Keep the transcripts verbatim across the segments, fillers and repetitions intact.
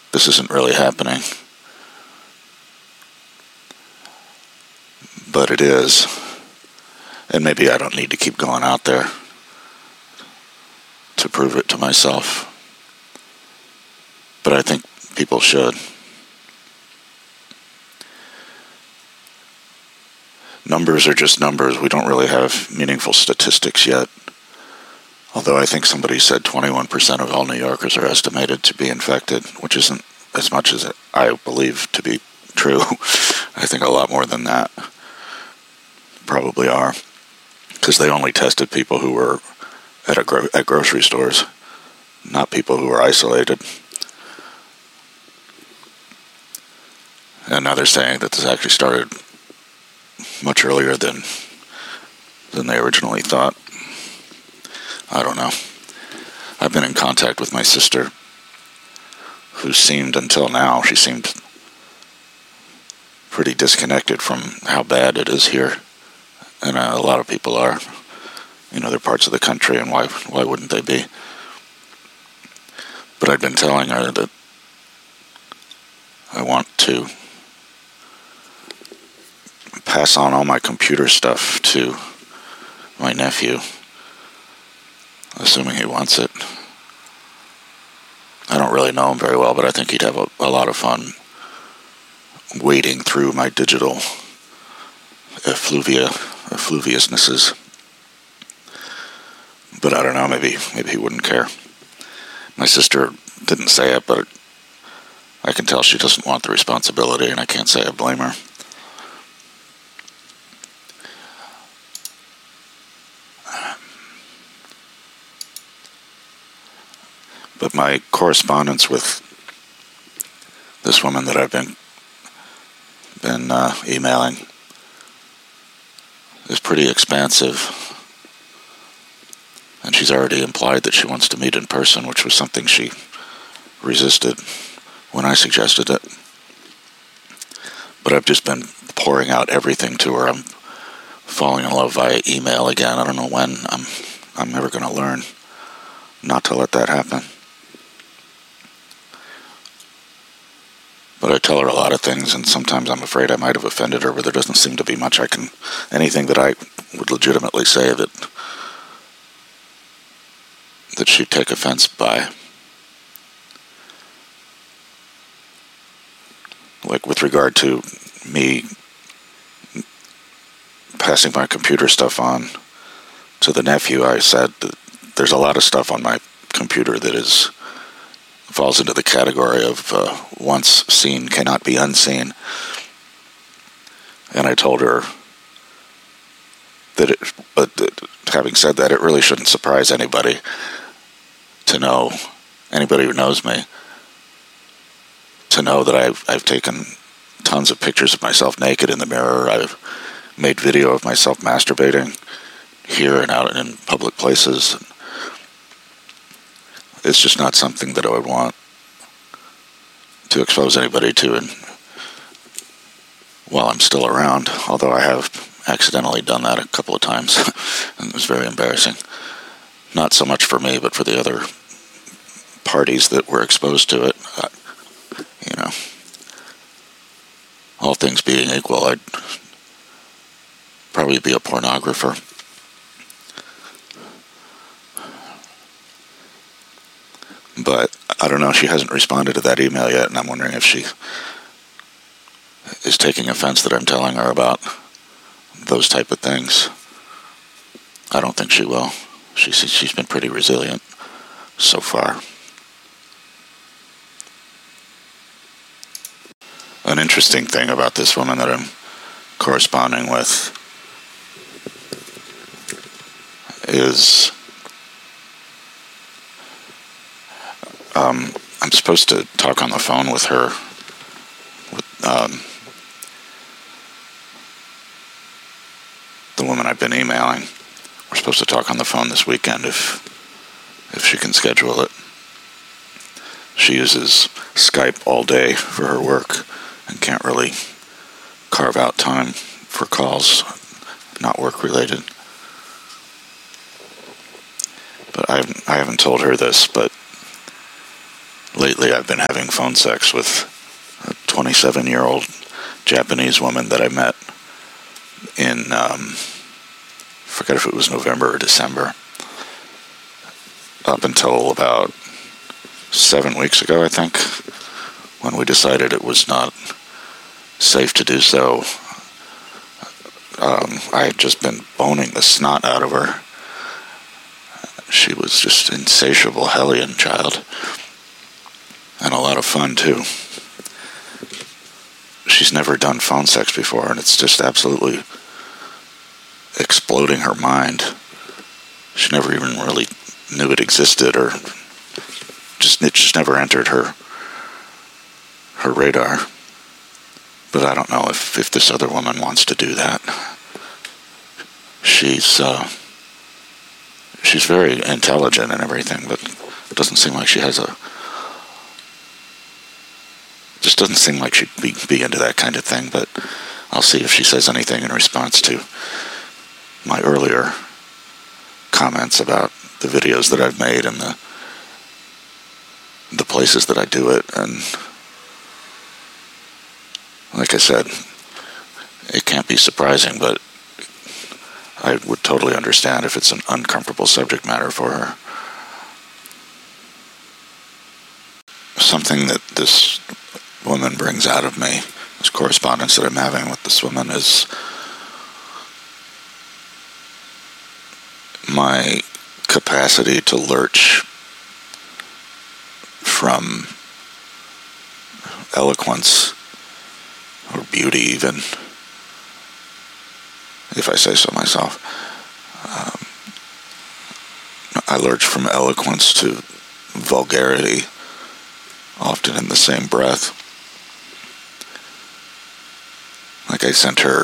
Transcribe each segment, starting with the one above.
this isn't really happening. But it is. And maybe I don't need to keep going out there to prove it to myself. But I think people should. Numbers are just numbers. We don't really have meaningful statistics yet. Although I think somebody said twenty-one percent of all New Yorkers are estimated to be infected, which isn't as much as I believe to be true. I think a lot more than that probably are, because they only tested people who were at a gro- at grocery stores, not people who were isolated. And now they're saying that this actually started much earlier than than they originally thought. I don't know. I've been in contact with my sister, who seemed, until now, she seemed pretty disconnected from how bad it is here. And uh, a lot of people are. You know, they're parts of the country, and why why wouldn't they be? But I've been telling her that I want to pass on all my computer stuff to my nephew, assuming he wants it. I don't really know him very well, but I think he'd have a, a lot of fun wading through my digital effluvia, effluviousnesses. But I don't know, maybe maybe he wouldn't care. My sister didn't say it, but I can tell she doesn't want the responsibility, and I can't say I blame her. But my correspondence with this woman that I've been been uh, emailing is pretty expansive. And she's already implied that she wants to meet in person, which was something she resisted when I suggested it. But I've just been pouring out everything to her. I'm falling in love via email again. I don't know when. I'm I'm never going to learn not to let that happen. But I tell her a lot of things, and sometimes I'm afraid I might have offended her, but there doesn't seem to be much I can, anything that I would legitimately say that that she'd take offense by. Like with regard to me passing my computer stuff on to the nephew, I said that there's a lot of stuff on my computer that is falls into the category of uh, once seen cannot be unseen. And I told her that it, but that, having said that, it really shouldn't surprise anybody to know, anybody who knows me, to know that I've, I've taken tons of pictures of myself naked in the mirror. I've made video of myself masturbating here and out in public places. It's just not something that I would want to expose anybody to and while I'm still around, although I have accidentally done that a couple of times, and it was very embarrassing. Not so much for me, but for the other parties that were exposed to it. Uh, you know, all things being equal, I'd probably be a pornographer. But I don't know, she hasn't responded to that email yet, and I'm wondering if she is taking offense that I'm telling her about those type of things. I don't think she will. She's, she's been pretty resilient so far. An interesting thing about this woman that I'm corresponding with is um, I'm supposed to talk on the phone with her. With, um, the woman I've been emailing. We're supposed to talk on the phone this weekend if if she can schedule it. She uses Skype all day for her work and can't really carve out time for calls not work related. But I haven't, I haven't told her this, but lately I've been having phone sex with a twenty-seven-year-old Japanese woman that I met in, um, I forget if it was November or December, up until about seven weeks ago, I think, when we decided it was not safe to do so. Um, I had just been boning the snot out of her. She was just an insatiable hellion child. And a lot of fun, too. She's never done phone sex before, and it's just absolutely exploding her mind. She never even really knew it existed, or just it just never entered her her radar. But I don't know if, if this other woman wants to do that. She's uh, she's very intelligent and everything, but it doesn't seem like she has a just doesn't seem like she'd be, be into that kind of thing. But I'll see if she says anything in response to my earlier comments about the videos that I've made and the the places that I do it. And like I said, it can't be surprising, but I would totally understand if it's an uncomfortable subject matter for her. Something that this woman brings out of me, this correspondence that I'm having with this woman, is my capacity to lurch from eloquence or beauty, even, if I say so myself. Um, I lurch from eloquence to vulgarity, often in the same breath. Like, I sent her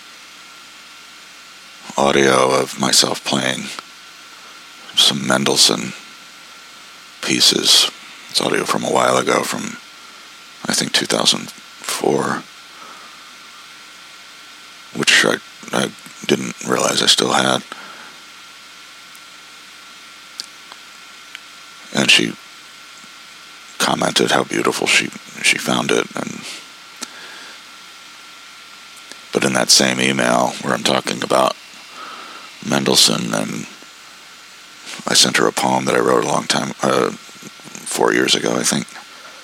audio of myself playing some Mendelssohn pieces. It's audio from a while ago, from I think two thousand four, which I, I didn't realize I still had. And she commented how beautiful she she found it. And but in that same email where I'm talking about Mendelssohn, and I sent her a poem that I wrote a long time, uh, four years ago, I think.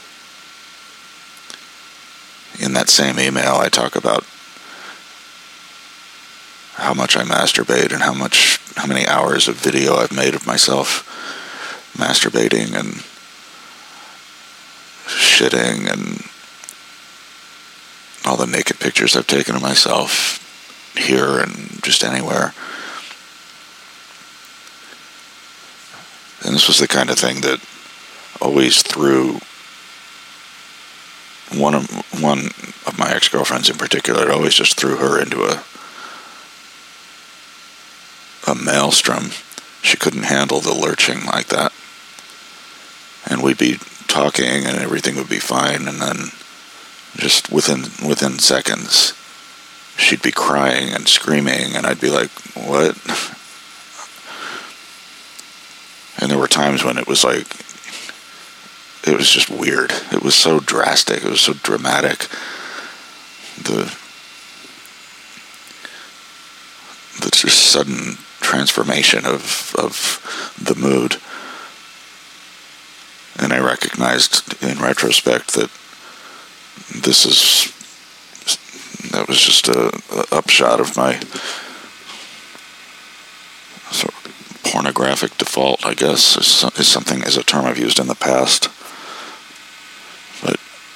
In that same email, I talk about how much I masturbate and how much, how many hours of video I've made of myself masturbating and shitting, and all the naked pictures I've taken of myself here and just anywhere. And this was the kind of thing that always threw one of one of my ex-girlfriends in particular. It always just threw her into a a maelstrom. She couldn't handle the lurching like that. And we'd be talking and everything would be fine, and then just within within seconds she'd be crying and screaming, and I'd be like, what? And there were times when it was like, it was just weird. It was so drastic. It was so dramatic. The the just sudden transformation of of the mood. And I recognized in retrospect that this is that was just a, a upshot of my sort of pornographic default, I guess, is, is something, is a term I've used in the past. But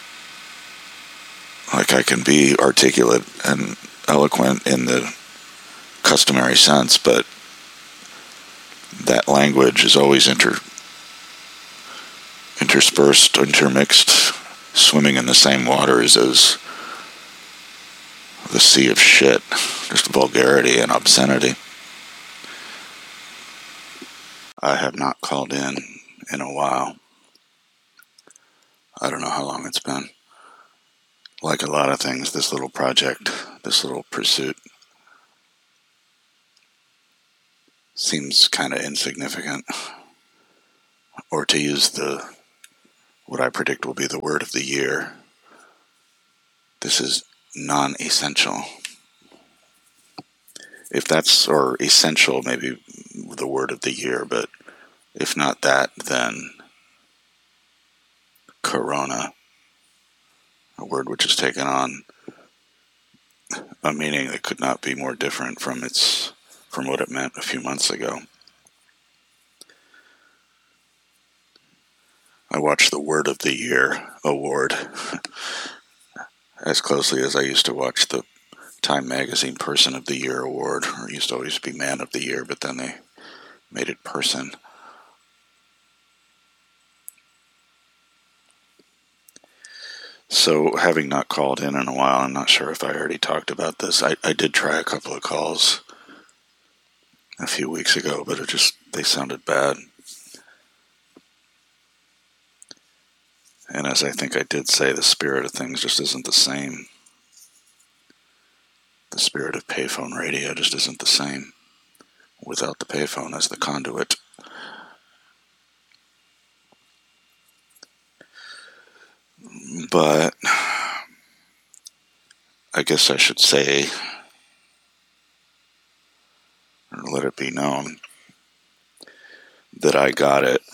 like, I can be articulate and eloquent in the customary sense, but that language is always inter interspersed, intermixed, swimming in the same waters as the sea of shit, just vulgarity and obscenity. I have not called in in a while. I don't know how long it's been. Like a lot of things, this little project, this little pursuit, seems kind of insignificant. Or to use the what I predict will be the word of the year. This is non-essential. If that's, or essential, maybe the word of the year, but if not that, then corona, a word which has taken on a meaning that could not be more different from its from what it meant a few months ago. I watched the Word of the Year award as closely as I used to watch the Time Magazine Person of the Year award, or it used to always be Man of the Year, but then they made it Person. So, having not called in in a while, I'm not sure if I already talked about this. I, I did try a couple of calls a few weeks ago, but it just, they sounded bad. And as I think I did say, the spirit of things just isn't the same. The spirit of payphone radio just isn't the same without the payphone as the conduit. But I guess I should say, or let it be known, that I got it.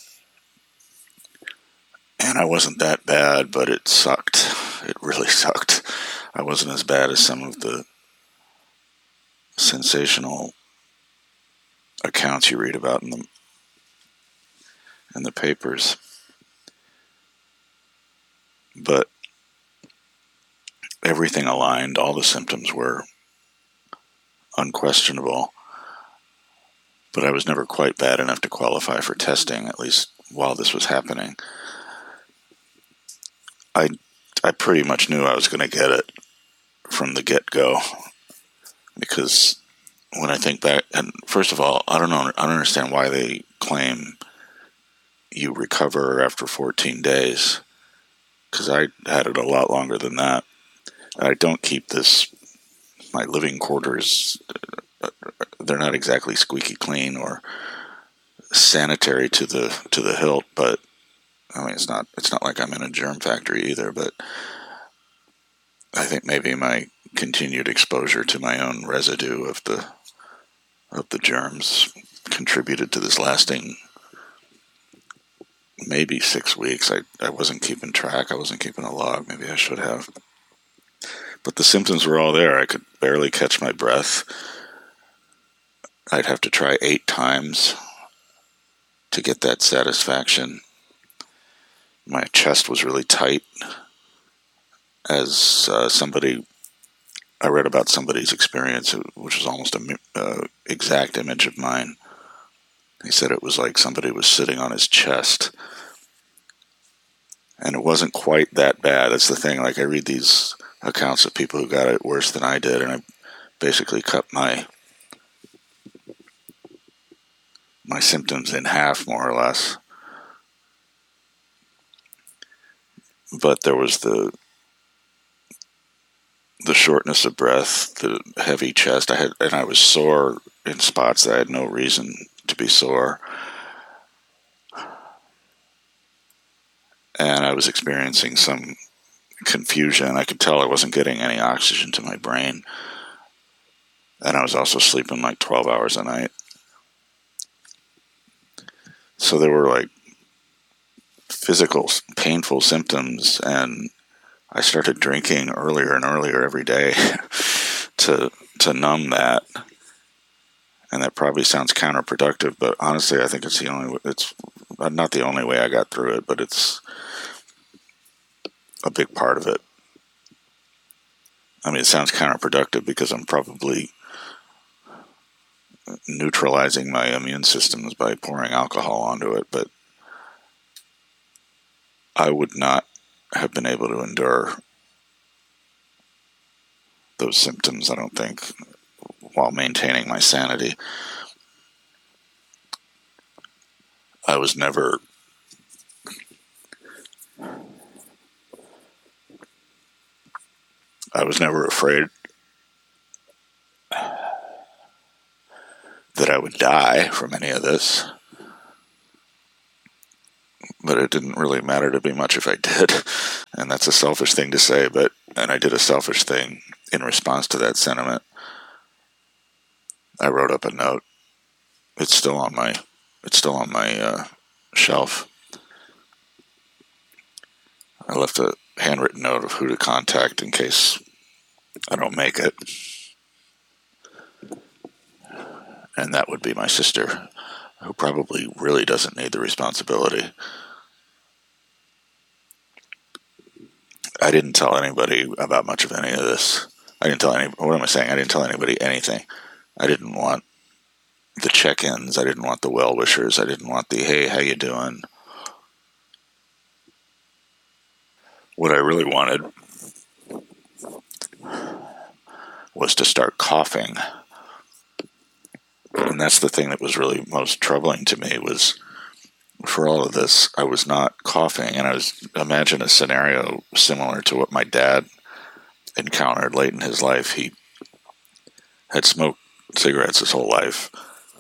And I wasn't that bad, but it sucked. It really sucked. I wasn't as bad as some of the sensational accounts you read about in the in the papers. But everything aligned. All the symptoms were unquestionable. But I was never quite bad enough to qualify for testing, at least while this was happening. I, I pretty much knew I was going to get it from the get-go. Because when I think back, and first of all, I don't know, I don't understand why they claim you recover after fourteen days. Because I had it a lot longer than that. I don't keep this, my living quarters, they're not exactly squeaky clean or sanitary to the to the hilt, but I mean it's not it's not like I'm in a germ factory either, but I think maybe my continued exposure to my own residue of the of the germs contributed to this lasting maybe six weeks. I, I wasn't keeping track. I wasn't keeping a log. Maybe I should have. But the symptoms were all there. I could barely catch my breath. I'd have to try eight times to get that satisfaction. My chest was really tight. As uh, somebody, I read about somebody's experience, which was almost an uh, exact image of mine. He said it was like somebody was sitting on his chest. And it wasn't quite that bad. That's the thing. Like I read these accounts of people who got it worse than I did, and I basically cut my my symptoms in half, more or less. But there was the the shortness of breath, the heavy chest. I had, and I was sore in spots that I had no reason to be sore. And I was experiencing some confusion. I could tell I wasn't getting any oxygen to my brain. And I was also sleeping like twelve hours a night. So there were like physical, painful symptoms, and I started drinking earlier and earlier every day to to numb that. And that probably sounds counterproductive, but honestly, I think it's the only. It's not the only way I got through it, but it's a big part of it. I mean, it sounds counterproductive because I'm probably neutralizing my immune systems by pouring alcohol onto it, but I would not have been able to endure those symptoms, I don't think, while maintaining my sanity. I was never I was never afraid that I would die from any of this. But it didn't really matter to me much if I did. And that's a selfish thing to say, but, and I did a selfish thing in response to that sentiment. I wrote up a note. It's still on my, it's still on my uh, shelf. I left a handwritten note of who to contact in case I don't make it. And that would be my sister, who probably really doesn't need the responsibility. I didn't tell anybody about much of any of this. I didn't tell any, what am I saying? I didn't tell anybody anything. I didn't want the check-ins. I didn't want the well-wishers. I didn't want the, hey, how you doing? What I really wanted was to start coughing. And that's the thing that was really most troubling to me, was for all of this, I was not coughing. And I was, imagine a scenario similar to what my dad encountered late in his life. He had smoked cigarettes his whole life.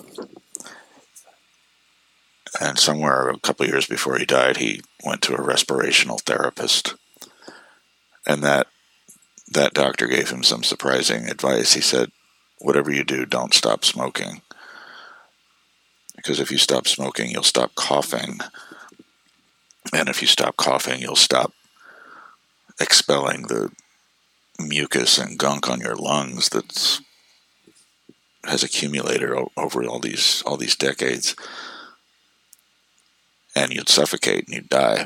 And somewhere a couple of years before he died, he went to a respirational therapist. And that that doctor gave him some surprising advice. He said, whatever you do, don't stop smoking. Because if you stop smoking, you'll stop coughing. And if you stop coughing, you'll stop expelling the mucus and gunk on your lungs that's has accumulated o- over all these all these decades. And you'd suffocate and you'd die.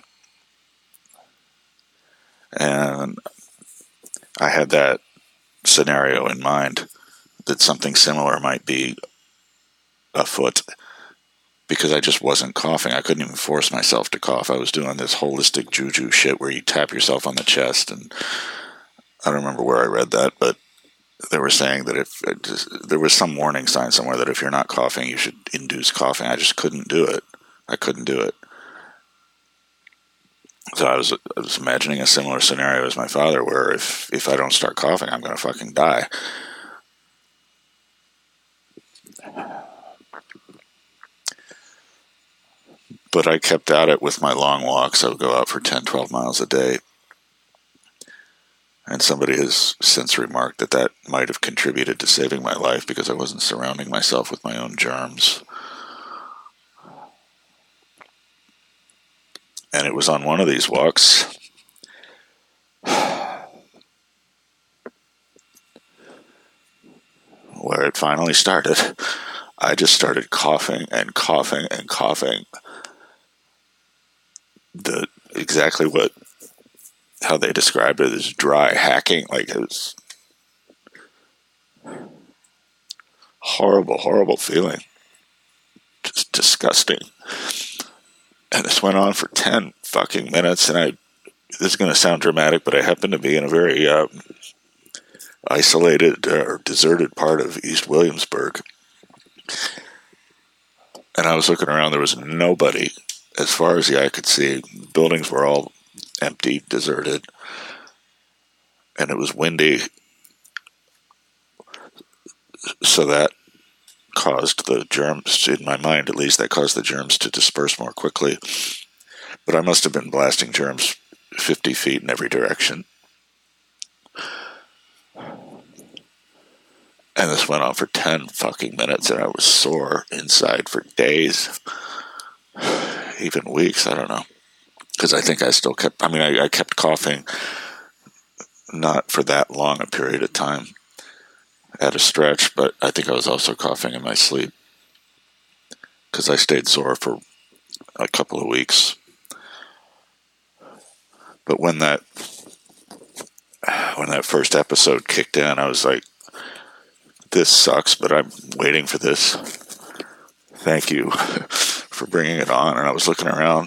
And I had that scenario in mind, that something similar might be afoot, because I just wasn't coughing. I couldn't even force myself to cough. I was doing this holistic juju shit where you tap yourself on the chest, and I don't remember where I read that, but they were saying that if it just, there was some warning sign somewhere that if you're not coughing, you should induce coughing. I just couldn't do it. I couldn't do it. So I was, I was imagining a similar scenario as my father, where if, if I don't start coughing, I'm going to fucking die. But I kept at it with my long walks. I would go out for ten, twelve miles a day. And somebody has since remarked that that might have contributed to saving my life, because I wasn't surrounding myself with my own germs. And it was on one of these walks where it finally started. I just started coughing and coughing and coughing. The exactly what how they described it as dry hacking, like it was horrible, horrible feeling. Just disgusting. And this went on for ten fucking minutes, and I, this is going to sound dramatic, but I happened to be in a very uh, isolated uh, or deserted part of East Williamsburg. And I was looking around, there was nobody as far as the eye could see. Buildings were all empty, deserted, and it was windy. So that caused the germs, in my mind at least, that caused the germs to disperse more quickly. But I must have been blasting germs fifty feet in every direction. And this went on for ten fucking minutes, and I was sore inside for days, even weeks, I don't know. Because I think I still kept, I mean, I, I kept coughing, not for that long a period of time at a stretch, but I think I was also coughing in my sleep, because I stayed sore for a couple of weeks. But when that when that first episode kicked in, I was like, this sucks, but I'm waiting for this. Thank you for bringing it on. And I was looking around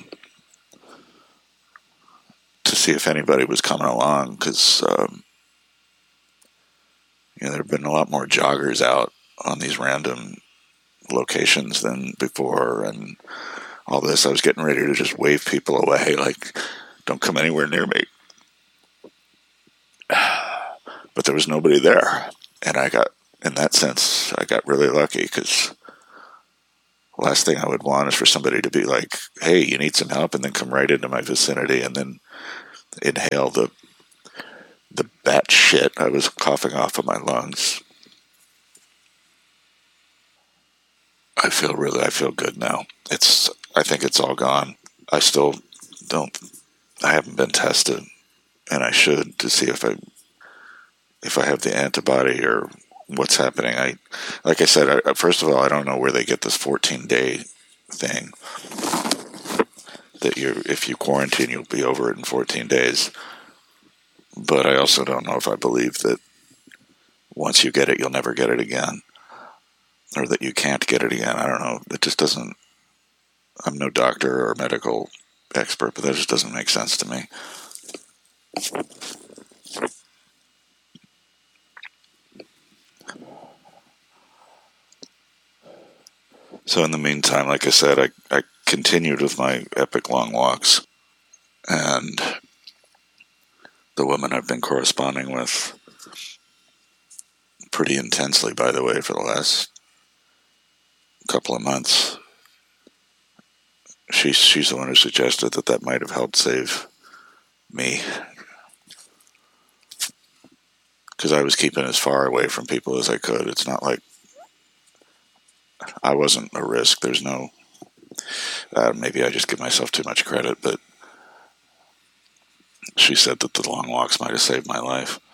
to see if anybody was coming along, because um, you know, there have been a lot more joggers out on these random locations than before, and all this. I was getting ready to just wave people away, like, don't come anywhere near me. But there was nobody there, and I got, in that sense, I got really lucky, because last thing I would want is for somebody to be like, hey, you need some help, and then come right into my vicinity and then inhale the the bat shit I was coughing off of my lungs. I feel really, I feel good now. It's, I think it's all gone. I still don't, I haven't been tested, and I should, to see if I, if I have the antibody or what's happening. I, like I said, I, first of all, I don't know where they get this fourteen day thing that you, if you quarantine, you'll be over it in fourteen days. But I also don't know if I believe that once you get it, you'll never get it again, or that you can't get it again. I don't know. It just doesn't, I'm no doctor or medical expert, but that just doesn't make sense to me. So in the meantime, like I said, I, I continued with my epic long walks, and the woman I've been corresponding with pretty intensely, by the way, for the last couple of months, she's, she's the one who suggested that that might have helped save me, because I was keeping as far away from people as I could. It's not like I wasn't a risk. There's no, uh, maybe I just give myself too much credit, but she said that the long walks might have saved my life.